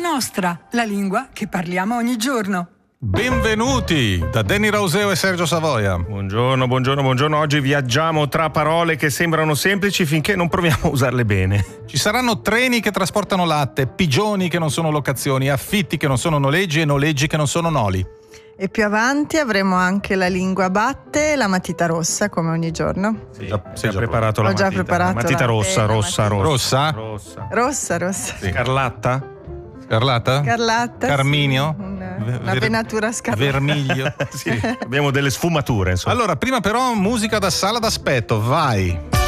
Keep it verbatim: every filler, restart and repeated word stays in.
nostra, la lingua che parliamo ogni giorno. Benvenuti da Danny Rauseo e Sergio Savoia. Buongiorno, buongiorno, buongiorno. Oggi viaggiamo tra parole che sembrano semplici finché non proviamo a usarle bene. Ci saranno treni che trasportano latte, pigioni che non sono locazioni, affitti che non sono noleggi e noleggi che non sono noli. E più avanti avremo anche la lingua batte e la matita rossa, come ogni giorno. Sì, già, sei già preparato la Ho matita. già preparato la matita la- rossa, eh, la rossa, matita. rossa, Rossa? rossa. Rossa, rossa. Sì. Scarlatta? Scarlata? Scarlatta. Carminio? Sì, una, Ver- una venatura scarlatta. Vermiglio. Sì, abbiamo delle sfumature, insomma. Allora, prima però musica da sala d'aspetto, vai.